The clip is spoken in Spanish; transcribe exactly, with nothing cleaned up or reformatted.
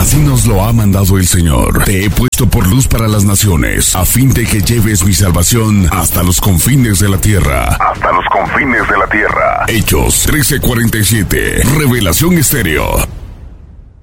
Así nos lo ha mandado el Señor. Te he puesto por luz para las naciones, a fin de que lleves mi salvación hasta los confines de la tierra. Hasta los confines de la tierra. Hechos trece cuarenta y siete. Revelación Estéreo.